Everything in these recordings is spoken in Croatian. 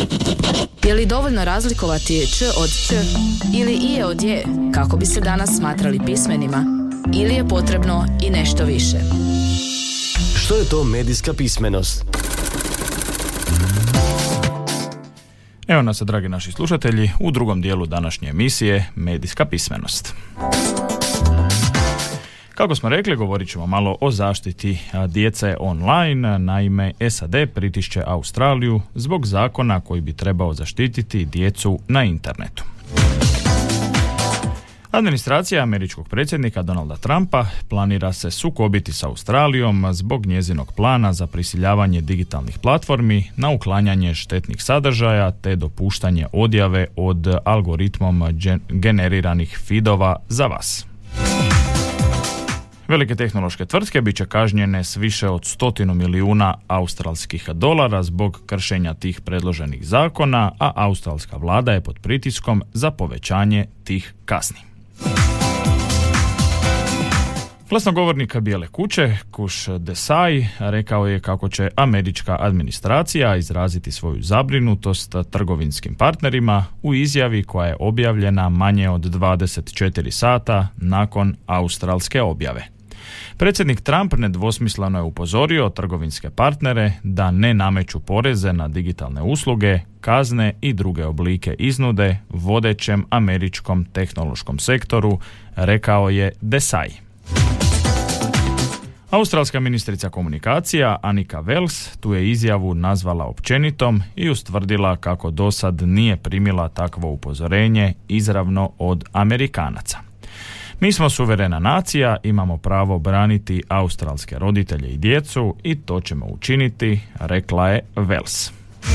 Je li dovoljno razlikovati č od ć ili ije od je kako bi se danas smatrali pismenima, ili je potrebno i nešto više? Što je to medijska pismenost? Evo nas, dragi naši slušatelji, u drugom dijelu današnje emisije Medijska pismenost. Kako smo rekli, govorit ćemo malo o zaštiti djece online. Naime, SAD pritišće Australiju zbog zakona koji bi trebao zaštititi djecu na internetu. Administracija američkog predsjednika Donalda Trumpa planira se sukobiti s Australijom zbog njezinog plana za prisiljavanje digitalnih platformi na uklanjanje štetnih sadržaja te dopuštanje odjave od algoritmom generiranih feedova za vas. Velike tehnološke tvrtke bit će kažnjene s više od 100 milijuna australskih dolara zbog kršenja tih predloženih zakona, a australska vlada je pod pritiskom za povećanje tih kazni. Glasnogovornik Bijele kuće, Kush Desai, rekao je kako će američka administracija izraziti svoju zabrinutost trgovinskim partnerima u izjavi koja je objavljena manje od 24 sata nakon australske objave. Predsjednik Trump nedvosmisleno je upozorio trgovinske partnere da ne nameću poreze na digitalne usluge, kazne i druge oblike iznude vodećem američkom tehnološkom sektoru, rekao je Desai. Australska ministrica komunikacija Anika Wells tu je izjavu nazvala općenitom i ustvrdila kako dosad nije primila takvo upozorenje izravno od Amerikanaca. Mi smo suverena nacija, imamo pravo braniti australske roditelje i djecu i to ćemo učiniti, rekla je Wells.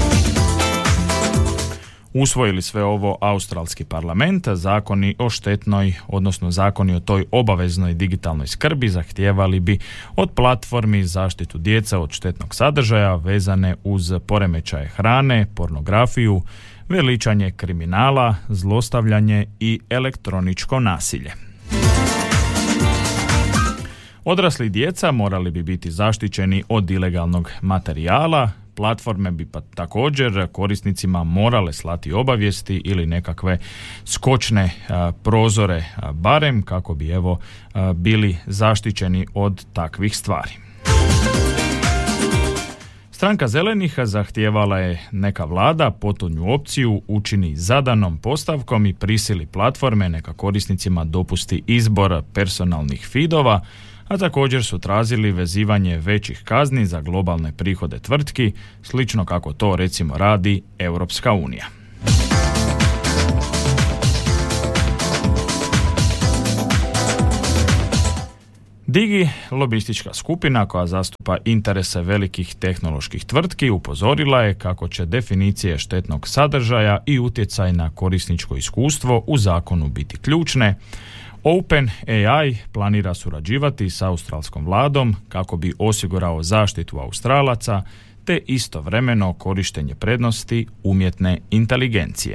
Usvojili sve ovo australski parlament, zakoni o štetnoj, odnosno zakoni o toj obaveznoj digitalnoj skrbi zahtijevali bi od platformi zaštitu djece od štetnog sadržaja vezane uz poremećaje hrane, pornografiju, veličanje kriminala, zlostavljanje i elektroničko nasilje. Odrasli djeca morali bi biti zaštićeni od ilegalnog materijala. Platforme bi pa također korisnicima morale slati obavijesti ili nekakve skočne prozore barem kako bi bili zaštićeni od takvih stvari. Stranka zelenih zahtijevala je neka vlada potonju opciju učini zadanom postavkom i prisili platforme neka korisnicima dopusti izbor personalnih feedova, a također su tražili vezivanje većih kazni za globalne prihode tvrtki, slično kako to recimo radi Europska unija. Digi, lobistička skupina koja zastupa interese velikih tehnoloških tvrtki, upozorila je kako će definicije štetnog sadržaja i utjecaj na korisničko iskustvo u zakonu biti ključne. OpenAI planira surađivati s australskom vladom kako bi osigurao zaštitu Australaca te istovremeno korištenje prednosti umjetne inteligencije.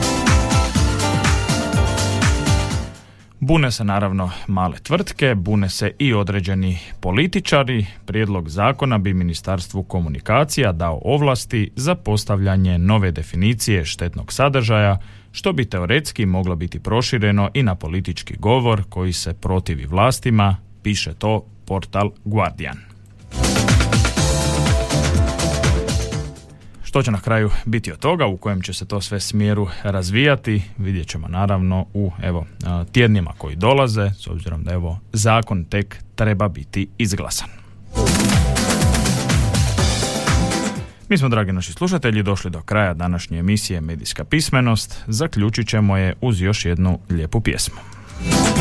Bune se naravno male tvrtke, bune se i određeni političari. Prijedlog zakona bi Ministarstvu komunikacija dao ovlasti za postavljanje nove definicije štetnog sadržaja, što bi teoretski moglo biti prošireno i na politički govor koji se protivi vlastima, piše to portal Guardian. Što će na kraju biti od toga, u kojem će se to sve smjeru razvijati, vidjet ćemo naravno u tjednima koji dolaze, s obzirom da zakon tek treba biti izglasan. Mi smo, dragi naši slušatelji, došli do kraja današnje emisije Medijska pismenost. Zaključit ćemo je uz još jednu lijepu pjesmu.